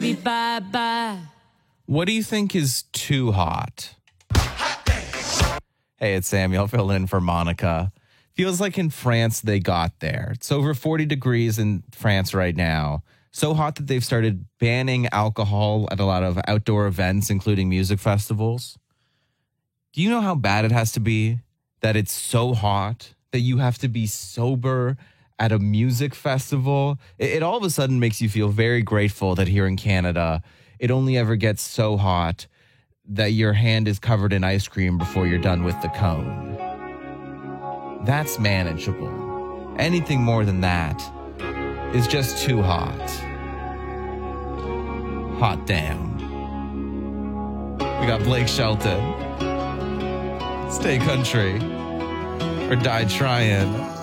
baby, bye-bye. What do you think is too hot? Hey, it's Samuel filling in for Monica. Feels like in France they got there. It's over 40 degrees in France right now. So hot that they've started banning alcohol at a lot of outdoor events, including music festivals. Do you know how bad it has to be that it's so hot that you have to be sober at a music festival? It all of a sudden makes you feel very grateful that here in Canada, it only ever gets so hot that your hand is covered in ice cream before you're done with the cone. That's manageable. Anything more than that is just too hot. Hot damn. We got Blake Shelton. Stay country or die trying.